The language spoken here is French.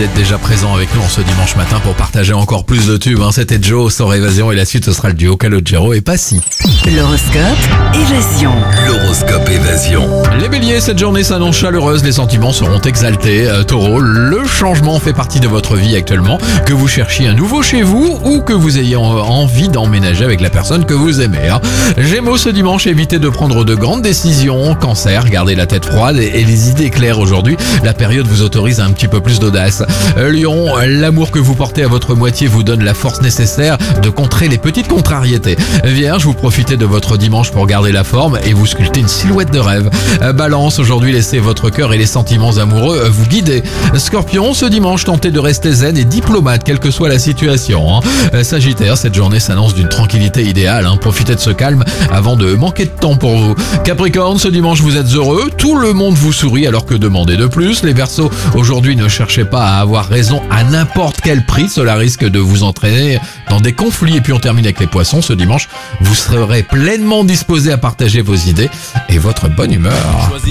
d'être déjà présent avec nous en ce dimanche matin pour partager encore plus de tubes. C'était Joe, Sort Évasion, et la suite ce sera le duo Calogero et Passy. L'horoscope Évasion. L'horoscope Évasion. Les béliers, cette journée s'annonce chaleureuse, les sentiments seront exaltés. Taureau, le changement fait partie de votre vie actuellement, que vous cherchiez un nouveau chez vous ou que vous ayez envie d'emménager avec la personne que vous aimez. Gémeaux, ce dimanche, évitez de prendre de grandes décisions. Cancer, gardez la tête froide et les idées claires aujourd'hui. La période vous autorise un petit peu plus d'audace. Lion, l'amour que vous portez à votre moitié vous donne la force nécessaire de contrer les petites contrariétés. Vierge, vous profitez de votre dimanche pour garder la forme et vous sculptez une silhouette de rêve. Balance, aujourd'hui laissez votre cœur et les sentiments amoureux vous guider. Scorpion, ce dimanche tentez de rester zen et diplomate quelle que soit la situation. Sagittaire, cette journée s'annonce d'une tranquillité idéale. Profitez de ce calme avant de manquer de temps pour vous. Capricorne, ce dimanche vous êtes heureux, tout le monde vous sourit alors que demandez de plus. Les Verseaux, aujourd'hui ne cherchez pas à avoir raison à n'importe quel prix, cela risque de vous entraîner dans des conflits. Et puis on termine avec les Poissons, ce dimanche vous serez pleinement disposés à partager vos idées et votre bonne humeur.